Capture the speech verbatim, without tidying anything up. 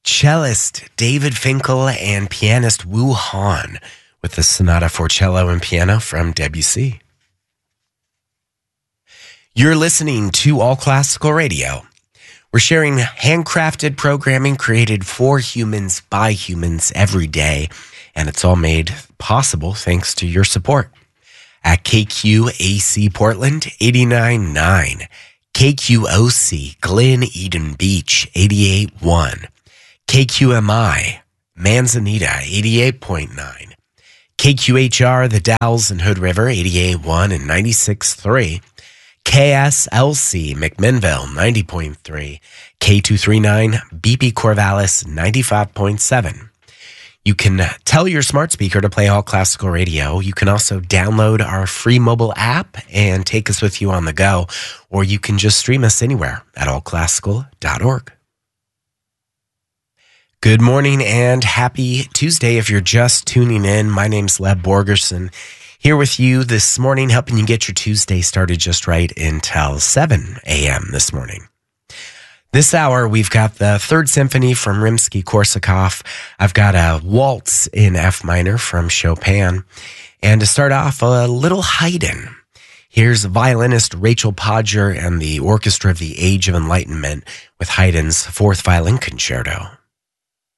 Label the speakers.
Speaker 1: cellist David Finkel and pianist Wu Han with the Sonata for Cello and Piano from Debussy. You're listening to All Classical Radio. We're sharing handcrafted programming created for humans by humans every day, and it's all made possible thanks to your support. At K Q A C Portland, eighty-nine point nine, K Q O C Glen Eden Beach, eighty-eight point one, K Q M I Manzanita, eighty-eight point nine, K Q H R The Dalles and Hood River, eighty-eight point one and ninety-six point three, K S L C McMinnville, ninety point three, K two thirty-nine B P Corvallis, ninety-five point seven. You can tell your smart speaker to play All Classical Radio. You can also download our free mobile app and take us with you on the go, or you can just stream us anywhere at all classical dot org. Good morning and happy Tuesday if you're just tuning in. My name's Leb Borgerson, here with you this morning, helping you get your Tuesday started just right until seven a.m. this morning. This hour, we've got the Third Symphony from Rimsky-Korsakov. I've got a waltz in F minor from Chopin. And to start off, a little Haydn. Here's violinist Rachel Podger and the Orchestra of the Age of Enlightenment with Haydn's Fourth Violin Concerto.